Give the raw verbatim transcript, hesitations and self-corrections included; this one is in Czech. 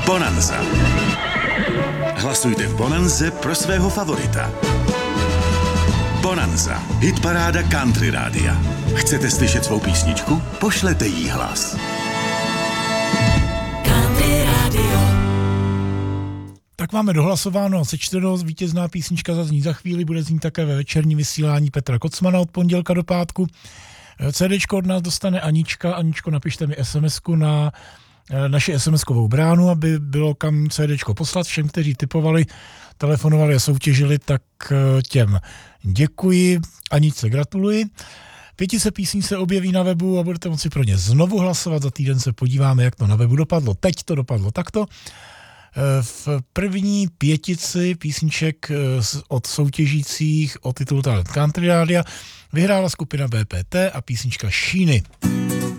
Bonanza. Hlasujte v Bonanze pro svého favorita. Bonanza. Hitparáda Country Rádia. Chcete slyšet svou písničku? Pošlete jí hlas. Country Radio. Tak máme dohlasováno a sečteno, vítězná písnička zazní za chvíli, bude znít také ve večerní vysílání Petra Kocmana od pondělka do pátku. CDčko od nás dostane Anička. Aničko, napište mi SMSku na naši SMSkovou bránu, aby bylo kam CDčko poslat. Všem, kteří typovali, telefonovali a soutěžili, tak těm děkuji. Aničce gratuluji. Pětice písní se objeví na webu a budete moci pro ně znovu hlasovat. Za týden se podíváme, jak to na webu dopadlo. Teď to dopadlo takto. V první pětici písniček od soutěžících o titul Talent Country Rádia vyhrála skupina B P T a písnička Šíny.